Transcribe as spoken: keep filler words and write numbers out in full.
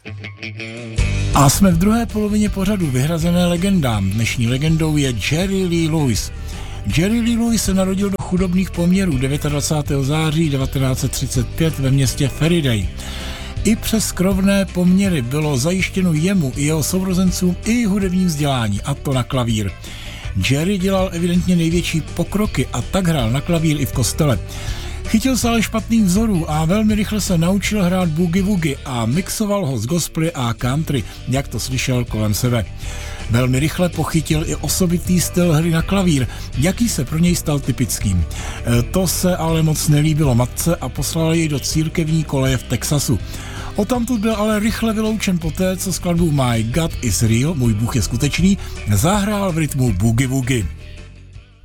A jsme v druhé polovině pořadu vyhrazené legendám. Dnešní legendou je Jerry Lee Lewis. Jerry Lee Lewis se narodil do chudobných poměrů dvacátého devátého září devatenáct set třicet pět ve městě Faraday. I přes skrovné poměry bylo zajištěno jemu i jeho sourozencům i hudební vzdělání, a to na klavír. Jerry dělal evidentně největší pokroky a tak hrál na klavír i v kostele. Chytil se ale špatných vzorů a velmi rychle se naučil hrát boogie-woogie a mixoval ho s gospely a country, jak to slyšel kolem sebe. Velmi rychle pochytil i osobitý styl hry na klavír, jaký se pro něj stal typickým. E, to se ale moc nelíbilo matce a poslala jej do církevní koleje v Texasu. Odtamtud byl ale rychle vyloučen poté, co skladbu My God is Real, můj Bůh je skutečný, zahrál v rytmu boogie-woogie.